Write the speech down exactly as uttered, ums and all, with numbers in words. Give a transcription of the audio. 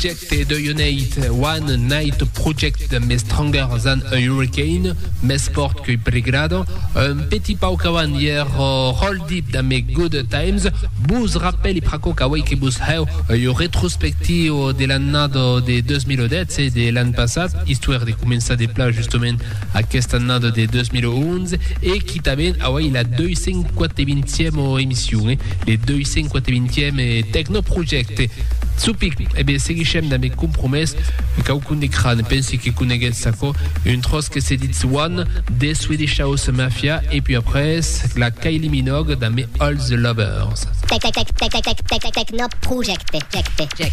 Project de Unite, One Night Project, mais Stronger Than a Hurricane, mais sport que pregrado, un petit pau kawan hier, Roll Deep dans mes Good Times, vous rappelle, Ipraco Kawaii qui vous heu, une rétrospective de l'année de deux mille dix, c'est de l'année passée, histoire de commencer des plats justement à cette année de deux mille onze, et qui t'amène à la deux cent vingt-quatrième émission, eh, les deux cent vingt-quatrième Techno Project. Supic, eh bien, c'est que j'aime dans mes compromises, que aucun des crânes pense que connaît ça, une trosse que c'est dit One, des Swedish House Mafia, et puis après, la Kylie Minogue dans mes All the Lovers. Techno Project.